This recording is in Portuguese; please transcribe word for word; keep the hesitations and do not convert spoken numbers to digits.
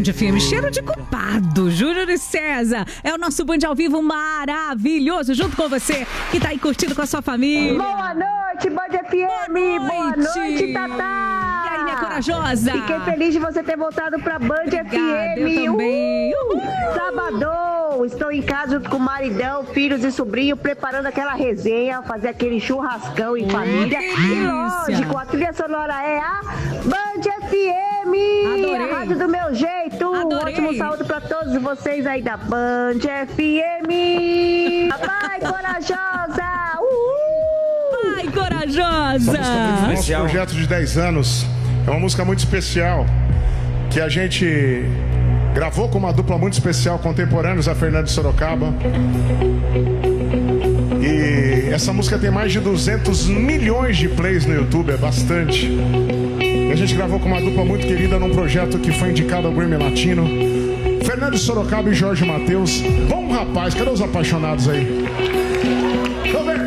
F M, cheiro de culpado. Júnior e César, é o nosso Band ao vivo maravilhoso, junto com você, que tá aí curtindo com a sua família. Boa noite, Band F M. Boa noite, Boa noite Tatá. E aí, minha corajosa? Fiquei feliz de você ter voltado pra Band Obrigada, F M. Eu também. Uhul. Sabadão, estou em casa junto com o maridão, filhos e sobrinho, preparando aquela resenha, fazer aquele churrascão em família. E lógico, a trilha sonora é a Band F M. Adorei. A rádio do meu jeito. Adorei. Um ótimo saúde pra todos vocês aí da Band F M. Vai, corajosa. Uhul. Vai, corajosa. Nosso projeto de dez anos é uma música muito especial que a gente gravou com uma dupla muito especial, contemporâneos, a Fernanda de Sorocaba. E essa música tem mais de duzentos milhões de plays no YouTube, é bastante. E a gente gravou com uma dupla muito querida num projeto que foi indicado ao Grammy Latino. Fernanda de Sorocaba e Jorge Mateus. Bom rapaz, cadê os apaixonados aí? Vamos ver.